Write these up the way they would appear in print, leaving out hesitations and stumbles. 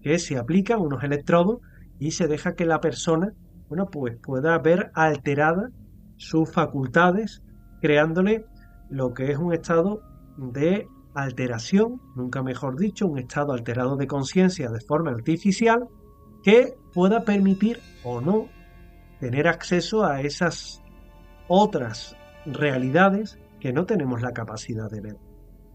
que se aplican unos electrodos y se deja que la persona, bueno, pues pueda ver alteradas sus facultades, creándole lo que es un estado de alteración, nunca mejor dicho, un estado alterado de conciencia de forma artificial que pueda permitir o no tener acceso a esas otras realidades que no tenemos la capacidad de ver.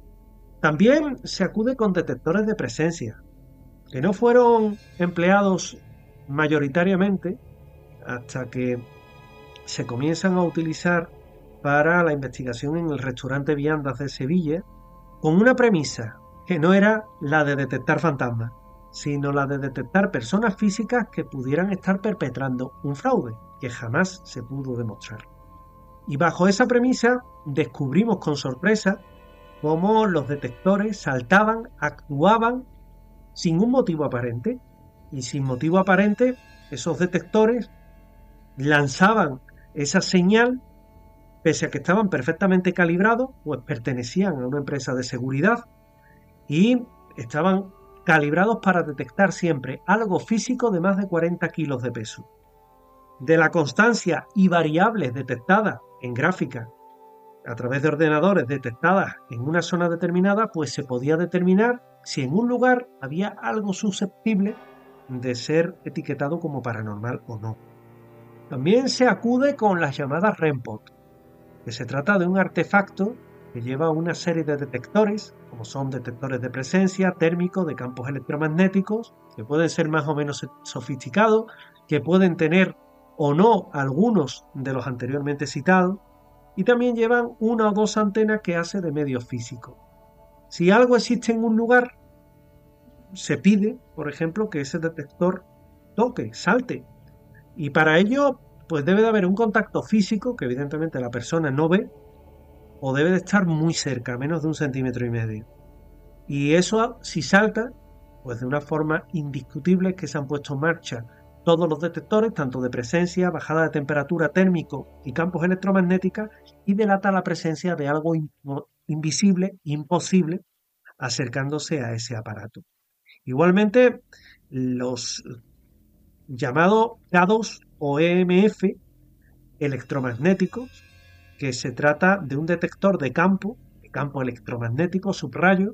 También se acude con detectores de presencia, que no fueron empleados mayoritariamente hasta que se comienzan a utilizar para la investigación en el restaurante Viandas de Sevilla, con una premisa que no era la de detectar fantasmas, sino la de detectar personas físicas que pudieran estar perpetrando un fraude, que jamás se pudo demostrar. Y bajo esa premisa descubrimos con sorpresa cómo los detectores saltaban, actuaban sin un motivo aparente. Y sin motivo aparente, esos detectores lanzaban esa señal, pese a que estaban perfectamente calibrados, pues pertenecían a una empresa de seguridad y estaban calibrados para detectar siempre algo físico de más de 40 kilos de peso. De la constancia y variables detectadas en gráfica a través de ordenadores detectadas en una zona determinada, pues se podía determinar si en un lugar había algo susceptible de ser etiquetado como paranormal o no. También se acude con las llamadas REMPOT, que se trata de un artefacto que lleva una serie de detectores, como son detectores de presencia, térmicos, de campos electromagnéticos, que pueden ser más o menos sofisticados, que pueden tener o no algunos de los anteriormente citados, y también llevan una o dos antenas que hace de medio físico. Si algo existe en un lugar, se pide, por ejemplo, que ese detector toque, salte, y para ello pues debe de haber un contacto físico que evidentemente la persona no ve, o debe de estar muy cerca, menos de 1,5 cm. Y eso, si salta, pues de una forma indiscutible, que se han puesto en marcha todos los detectores, tanto de presencia, bajada de temperatura, térmico y campos electromagnéticos, y delata la presencia de algo invisible, imposible, acercándose a ese aparato. Igualmente, los llamados K2 o EMF electromagnéticos, que se trata de un detector de campo electromagnético, subrayo,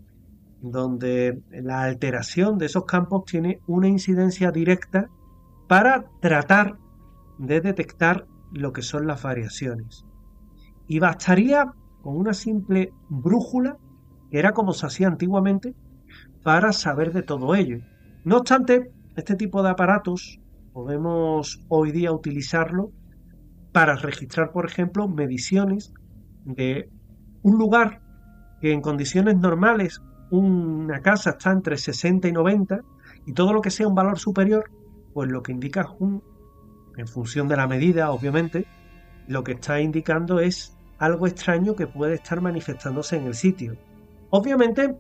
donde la alteración de esos campos tiene una incidencia directa para tratar de detectar lo que son las variaciones. Y bastaría con una simple brújula, que era como se hacía antiguamente, para saber de todo ello. No obstante, este tipo de aparatos podemos hoy día utilizarlo para registrar, por ejemplo, mediciones de un lugar que en condiciones normales una casa está entre 60 y 90, y todo lo que sea un valor superior, pues lo que indica es en función de la medida, obviamente, lo que está indicando es algo extraño que puede estar manifestándose en el sitio. Obviamente,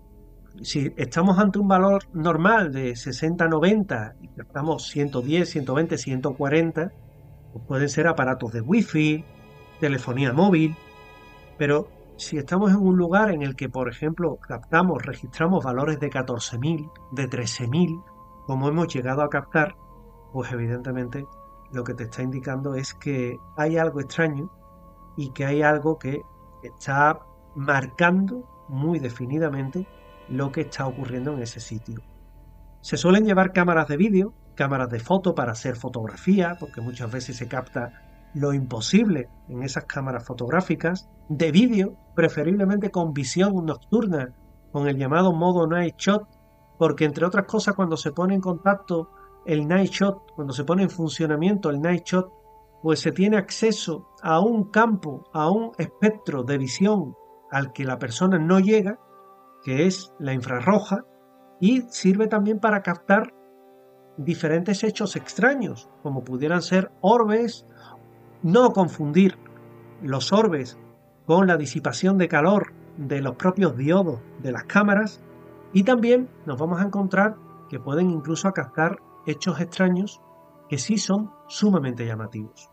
si estamos ante un valor normal de 60-90 y estamos 110, 120, 140, pues pueden ser aparatos de wifi, telefonía móvil, pero si estamos en un lugar en el que, por ejemplo, captamos, registramos valores de 14.000, de 13.000, como hemos llegado a captar, pues evidentemente lo que te está indicando es que hay algo extraño y que hay algo que está marcando muy definidamente lo que está ocurriendo en ese sitio. Se suelen llevar cámaras de vídeo, cámaras de foto para hacer fotografía, porque muchas veces se capta lo imposible en esas cámaras fotográficas, de vídeo, preferiblemente con visión nocturna, con el llamado modo night shot, porque entre otras cosas cuando se pone en contacto el night shot, cuando se pone en funcionamiento el night shot, pues se tiene acceso a un campo, a un espectro de visión al que la persona no llega, que es la infrarroja, y sirve también para captar diferentes hechos extraños, como pudieran ser orbes, no confundir los orbes con la disipación de calor de los propios diodos de las cámaras, y también nos vamos a encontrar que pueden incluso captar hechos extraños que sí son sumamente llamativos.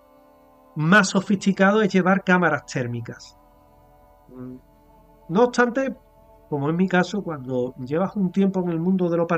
Más sofisticado es llevar cámaras térmicas. No obstante, como en mi caso, cuando llevas un tiempo en el mundo de lo